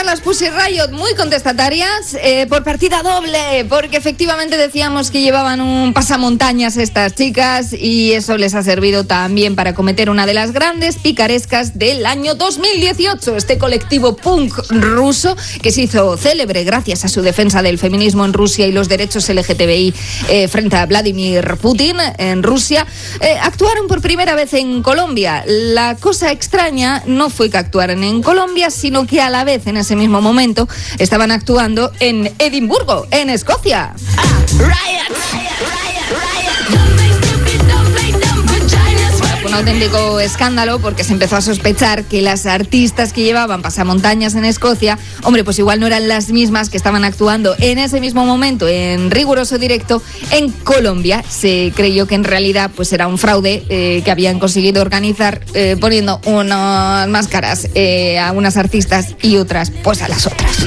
las Pussy Riot muy contestatarias por partida doble, porque efectivamente decíamos que llevaban un pasamontañas estas chicas y eso les ha servido también para cometer una de las grandes picarescas del año 2018. Este colectivo punk ruso que se hizo célebre gracias a su defensa del feminismo en Rusia y los derechos LGTBI frente a Vladimir Putin en Rusia, actuaron por primera vez en Colombia. La cosa extraña no fue que actuaran en Colombia, sino que a la vez en ese mismo momento estaban actuando en Edimburgo, en Escocia. Un auténtico escándalo porque se empezó a sospechar que las artistas que llevaban pasamontañas en Escocia, hombre, pues igual no eran las mismas que estaban actuando en ese mismo momento en riguroso directo en Colombia. Se creyó que en realidad pues era un fraude que habían conseguido organizar poniendo unas máscaras a unas artistas y otras pues a las otras.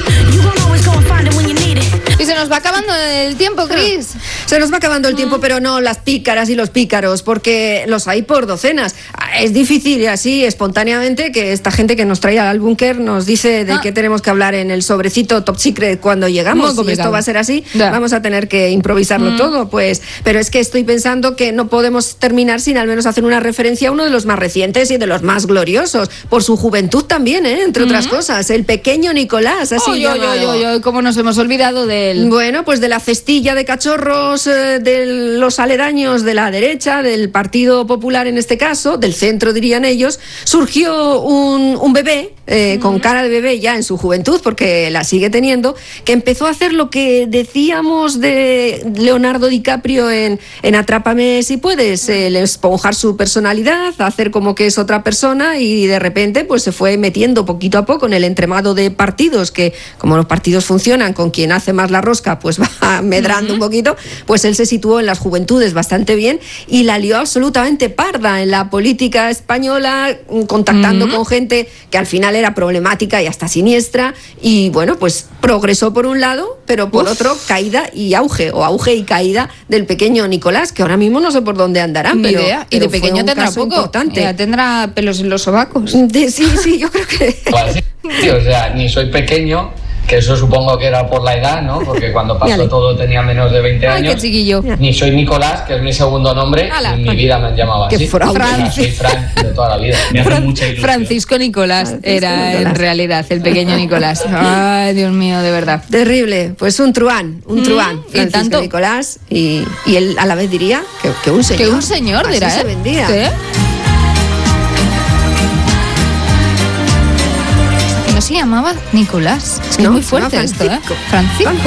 Y se nos va acabando el tiempo, Cris. Se nos va acabando el tiempo, pero no las pícaras y los pícaros, porque los hay por docenas. Es difícil así, espontáneamente, que esta gente que nos trae al búnker nos dice de qué tenemos que hablar en el sobrecito Top Secret cuando llegamos. Si esto va a ser así, vamos a tener que improvisarlo todo, pues. Pero es que estoy pensando que no podemos terminar sin al menos hacer una referencia a uno de los más recientes y de los más gloriosos, por su juventud también, entre otras cosas. El pequeño Nicolás, así llamado. ¿Cómo nos hemos olvidado de él? Bueno, pues de la cestilla de cachorros de los aledaños de la derecha, del Partido Popular en este caso, del centro dirían ellos, surgió un bebé con cara de bebé ya en su juventud, porque la sigue teniendo, que empezó a hacer lo que decíamos de Leonardo DiCaprio en Atrápame si puedes, esponjar su personalidad, hacer como que es otra persona, y de repente pues se fue metiendo poquito a poco en el entramado de partidos, que como los partidos funcionan, con quien hace más la rosca pues va medrando un poquito, pues él se situó en las juventudes bastante bien y la lió absolutamente parda en la política española, contactando con gente que al final era problemática y hasta siniestra, y bueno, pues progresó por un lado, pero por otro caída y auge, o auge y caída del pequeño Nicolás, que ahora mismo no sé por dónde andarán, ni pero, idea. Y de pequeño tendrá poco importante. Ya tendrá pelos en los sobacos. Sí, yo creo que sí, o sea, ni soy pequeño, que eso supongo que era por la edad, ¿no? Porque cuando pasó todo tenía menos de 20 años. Ay, qué chiquillo. Ni soy Nicolás, que es mi segundo nombre. En mi vida me han llamado así. Soy Fran de toda la vida. Francisco Nicolás era en realidad el pequeño Nicolás. Ay, Dios mío, de verdad. Terrible. Pues un truán. Francisco Nicolás. Y él a la vez diría que un señor. Que un señor, dirá. Así se vendía. ¿Qué? No se llamaba Nicolás. Es que es muy fuerte esto, ¿eh? Francisco.